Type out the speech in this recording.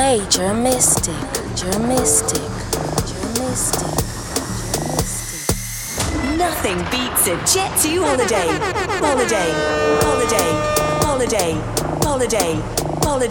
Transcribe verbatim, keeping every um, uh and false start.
play Germistic, Germistic, Germistic, Germistic. Nothing beats a Jet two holiday. Holiday, holiday, holiday, holiday, holiday,